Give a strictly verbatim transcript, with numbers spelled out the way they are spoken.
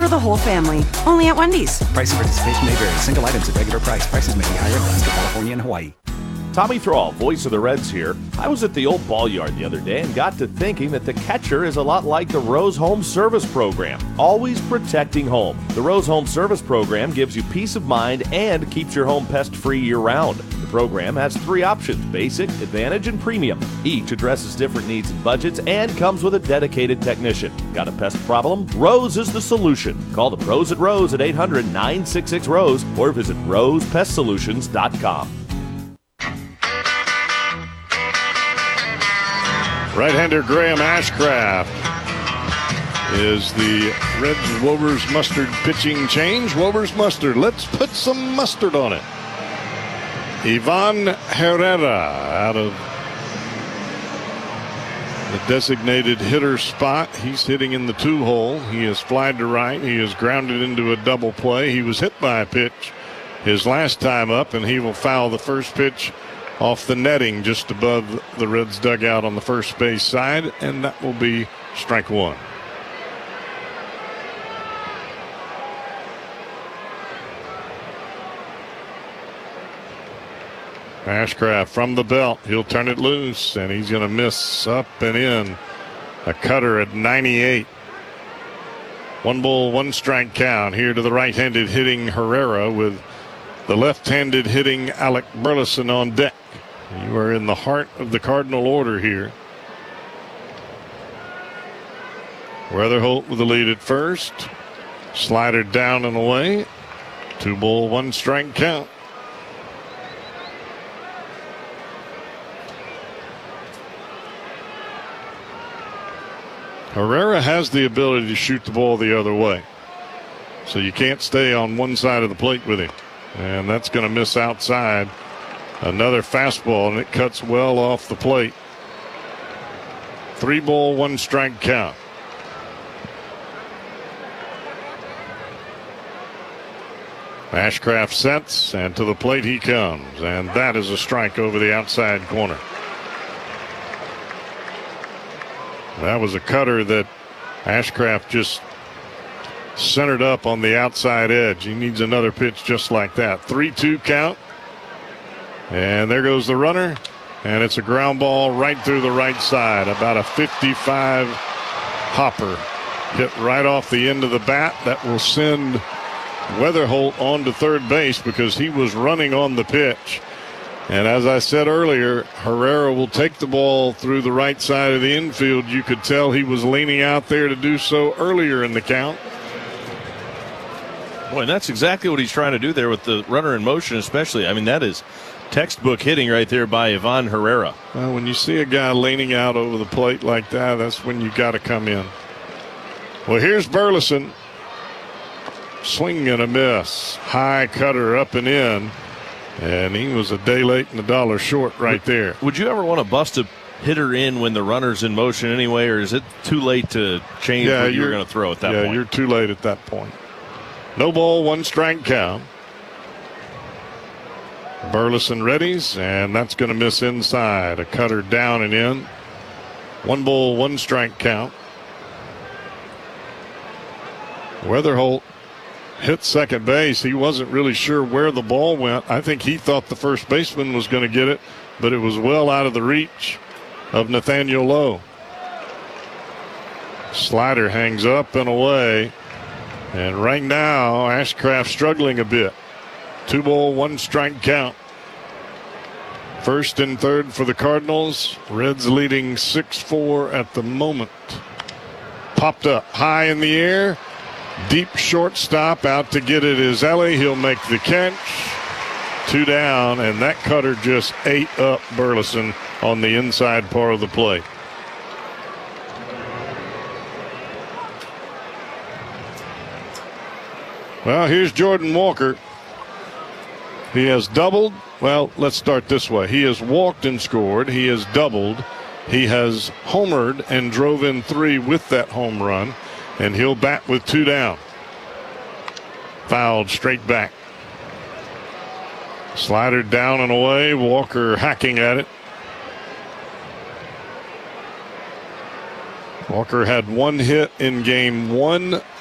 for the whole family. Only at Wendy's. Price and participation may vary. Single items at regular price. Prices may be higher in Alaska, California, and Hawaii. Tommy Thrall, voice of the Reds here. I was at the old ball yard the other day and got to thinking that the catcher is a lot like the Rose Home Service Program, always protecting home. The Rose Home Service Program gives you peace of mind and keeps your home pest-free year-round. The program has three options: basic, advantage, and premium. Each addresses different needs and budgets and comes with a dedicated technician. Got a pest problem? Rose is the solution. Call the pros at Rose at eight hundred, nine six six, ROSE or visit rose pest solutions dot com. Right-hander Graham Ashcraft is the Reds Wovers Mustard pitching change. Wovers Mustard, let's put some mustard on it. Ivan Herrera out of the designated hitter spot. He's hitting in the two hole. He has flied to right. He is grounded into a double play. He was hit by a pitch his last time up, and he will foul the first pitch off the netting just above the Reds dugout on the first base side, and that will be strike one. Ashcraft from the belt. He'll turn it loose, and he's going to miss up and in. A cutter at ninety-eight. One ball, one strike count here to the right-handed hitting Herrera with the left-handed hitting Alec Burleson on deck. You are in the heart of the Cardinal order here. Weatherholt with the lead at first. Slider down and away. Two ball, one strike count. Herrera has the ability to shoot the ball the other way, so you can't stay on one side of the plate with him. And that's going to miss outside. Another fastball, and it cuts well off the plate. Three ball, one strike count. Ashcraft sets, and to the plate he comes. And that is a strike over the outside corner. That was a cutter that Ashcraft just centered up on the outside edge. He needs another pitch just like that. three two count. And there goes the runner. And it's a ground ball right through the right side. About a fifty-five hopper. Hit right off the end of the bat. That will send Weatherholt on to third base because he was running on the pitch. And as I said earlier, Herrera will take the ball through the right side of the infield. You could tell he was leaning out there to do so earlier in the count. Boy, and that's exactly what he's trying to do there with the runner in motion especially. I mean, that is textbook hitting right there by Ivan Herrera. Well, when you see a guy leaning out over the plate like that, that's when you got to come in. Well, here's Burleson. Swing and a miss. High cutter up and in. And he was a day late and a dollar short right there. Would you ever want to bust a hitter in when the runner's in motion anyway, or is it too late to change yeah, what you're going to throw at that yeah, point? Yeah, you're too late at that point. No ball, one strike count. Burleson readies, and that's going to miss inside. A cutter down and in. One ball, one strike count. Weatherholt hit second base. He wasn't really sure where the ball went. I think he thought the first baseman was going to get it, but it was well out of the reach of Nathaniel Lowe. Slider hangs up and away. And right now, Ashcraft struggling a bit. Two ball, one strike count. First and third for the Cardinals. Reds leading six four at the moment. Popped up high in the air. Deep shortstop out to get it is Ellie. He'll make the catch. Two down, and that cutter just ate up Burleson on the inside part of the plate. Well, here's Jordan Walker. He has doubled. Well, let's start this way. He has walked and scored. He has doubled. He has homered and drove in three with that home run. And he'll bat with two down. Fouled straight back. Slider down and away. Walker hacking at it. Walker had one hit in game one